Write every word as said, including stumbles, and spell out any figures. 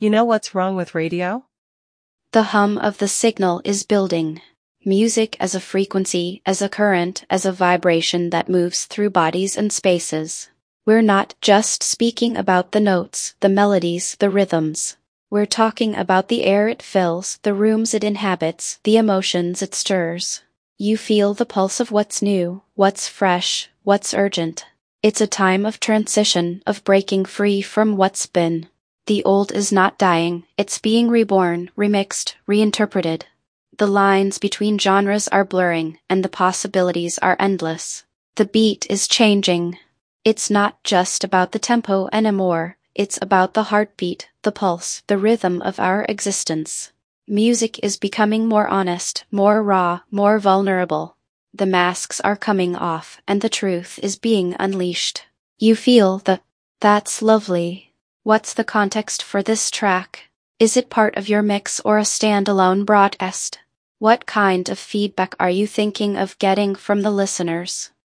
You know what's wrong with radio? The hum of the signal is building. Music as a frequency, as a current, as a vibration that moves through bodies and spaces. We're not just speaking about the notes, the melodies, the rhythms. We're talking about the air it fills, the rooms it inhabits, the emotions it stirs. You feel the pulse of what's new, what's fresh, what's urgent. It's a time of transition, of breaking free from what's been. The old is not dying, it's being reborn, remixed, reinterpreted. The lines between genres are blurring, and the possibilities are endless. The beat is changing. It's not just about the tempo anymore, it's about the heartbeat, the pulse, the rhythm of our existence. Music is becoming more honest, more raw, more vulnerable. The masks are coming off, and the truth is being unleashed. You feel the, that's lovely. What's the context for this track? Is it part of your mix or a standalone broadcast? What kind of feedback are you thinking of getting from the listeners?